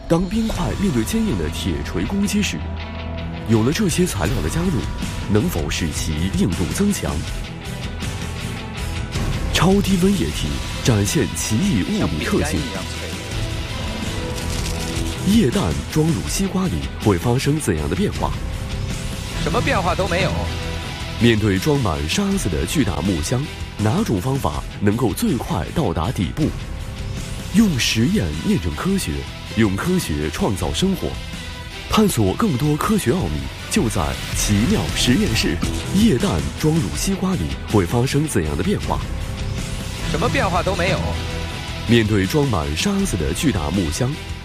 当冰块面对坚硬的铁锤攻击时，有了这些材料的加入，能否使其硬度增强？超低温液体展现奇异物理特性。液氮装入西瓜里会发生怎样的变化？ 什么变化都没有。 面对装满沙子的巨大木箱，哪种方法能够最快到达底部？用实验验证科学，用科学创造生活，探索更多科学奥秘，就在奇妙实验室。液氮装入西瓜里会发生怎样的变化？ 什么变化都没有。 面对装满沙子的巨大木箱，